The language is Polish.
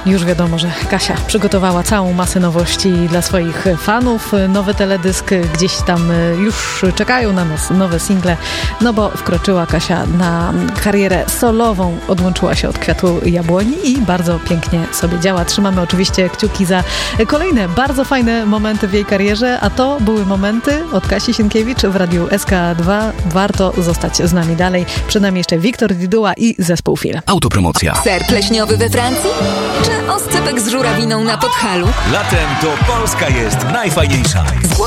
Już wiadomo, że Kasia przygotowała całą masę nowości dla swoich fanów. Nowy teledysk, gdzieś tam już czekają na nas nowe single, no bo wkroczyła Kasia na karierę solową, odłączyła się od kwiatu jabłoni i bardzo pięknie sobie działa. Trzymamy oczywiście kciuki za kolejne bardzo fajne momenty w jej karierze, a to były momenty od Kasi Sienkiewicz w Radiu SK2. Warto zostać z nami dalej. Przed nami jeszcze Wiktor Diduła i zespół Fil. Autopromocja. Ser pleśniowy we Francji? Czy oscypek z żurawiną na Podhalu? Latem to Polska jest najfajniejsza.